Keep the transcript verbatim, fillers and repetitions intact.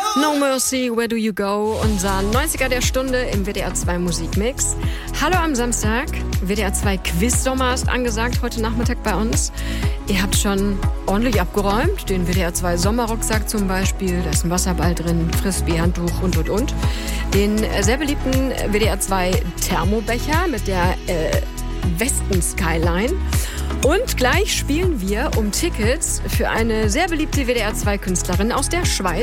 No Mercy, Where Do You Go? Unser neunziger der Stunde im W D R zwei Musikmix. Hallo am Samstag. W D R zwei Quiz-Sommer ist angesagt heute Nachmittag bei uns. Ihr habt schon ordentlich abgeräumt. Den W D R zwei Sommerrucksack zum Beispiel. Da ist ein Wasserball drin, Frisbee-Handtuch und, und, und. Den sehr beliebten W D R zwei Thermobecher mit der äh, Westen-Skyline. Und gleich spielen wir um Tickets für eine sehr beliebte W D R zwei Künstlerin aus der Schweiz.